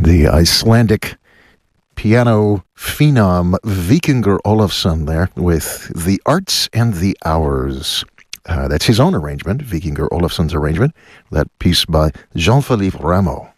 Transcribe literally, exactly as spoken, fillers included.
The Icelandic piano phenom Víkingur Ólafsson there with The Arts and the Hours. Uh, that's his own arrangement, Víkingur Ólafsson's arrangement, that piece by Jean-Philippe Rameau.